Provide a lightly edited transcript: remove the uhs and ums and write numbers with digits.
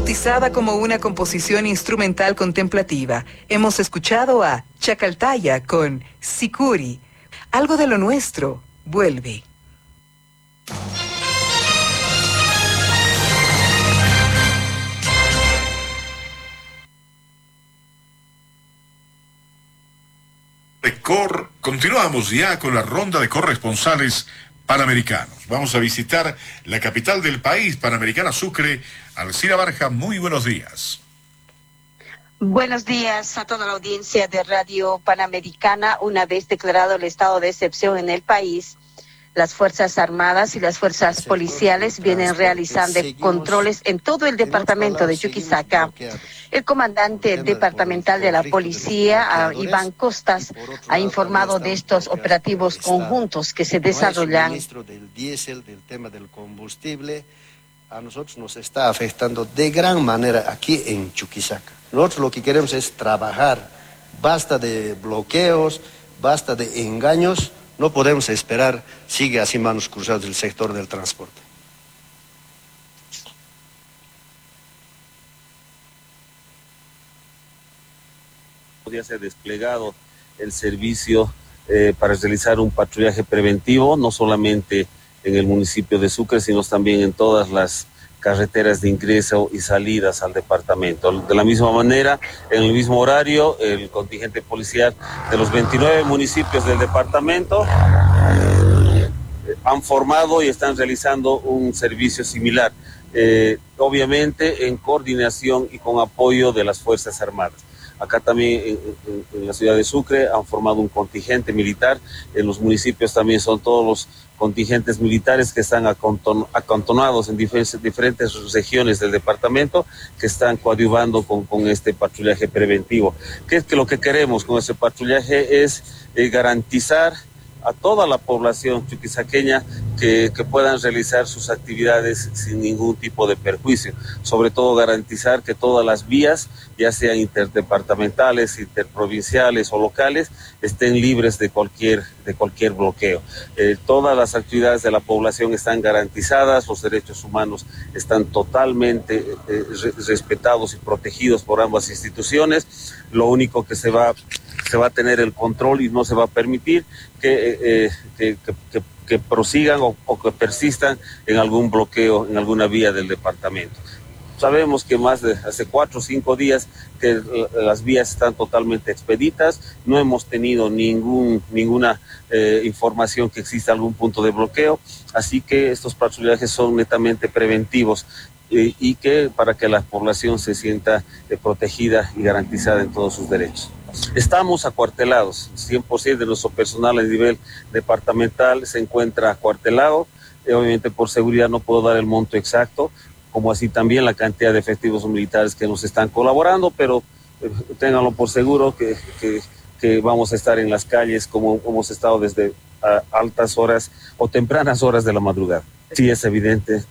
Bautizada como una composición instrumental contemplativa, hemos escuchado a Chacaltaya con Sicuri. Algo de lo nuestro vuelve. Continuamos ya con la ronda de corresponsales panamericanos. Vamos a visitar la capital del país, Panamericana Sucre. Alcira Barja, muy buenos días. Buenos días a toda la audiencia de Radio Panamericana. Una vez declarado el estado de excepción en el país, las Fuerzas Armadas y las Fuerzas Policiales vienen realizando controles en todo el departamento de Chuquisaca. El comandante departamental de la policía, Iván Costas, ha informado de estos operativos conjuntos que se desarrollan. El suministro del diésel, del tema del combustible, a nosotros nos está afectando de gran manera aquí en Chuquisaca. Nosotros lo que queremos es trabajar. Basta de bloqueos, basta de engaños. No podemos esperar, sigue así manos cruzadas el sector del transporte. Podría ser desplegado el servicio para realizar un patrullaje preventivo, no solamente en el municipio de Sucre, sino también en todas las carreteras de ingreso y salidas al departamento. De la misma manera, en el mismo horario, el contingente policial de los 29 municipios del departamento han formado y están realizando un servicio similar, obviamente en coordinación y con apoyo de las Fuerzas Armadas. Acá también en la ciudad de Sucre han formado un contingente militar. En los municipios también son todos los contingentes militares que están acantonados en diferentes regiones del departamento, que están coadyuvando con este patrullaje preventivo. ¿Qué es que lo que queremos con ese patrullaje? Es garantizar a toda la población chuquisaqueña que puedan realizar sus actividades sin ningún tipo de perjuicio. Sobre todo garantizar que todas las vías, ya sean interdepartamentales, interprovinciales o locales, estén libres de cualquier bloqueo. Todas las actividades de la población están garantizadas, los derechos humanos están totalmente respetados y protegidos por ambas instituciones. Lo único que se va a tener el control y no se va a permitir que prosigan o que persistan en algún bloqueo, en alguna vía del departamento. Sabemos que más de hace 4 o 5 días que las vías están totalmente expeditas, no hemos tenido ninguna información que exista algún punto de bloqueo, así que estos patrullajes son netamente preventivos y que para que la población se sienta protegida y garantizada en todos sus derechos. Estamos acuartelados, 100% de nuestro personal a nivel departamental se encuentra acuartelado. Obviamente por seguridad no puedo dar el monto exacto, como así también la cantidad de efectivos militares que nos están colaborando, pero ténganlo por seguro que vamos a estar en las calles como hemos estado desde altas horas o tempranas horas de la madrugada. Sí, es evidente.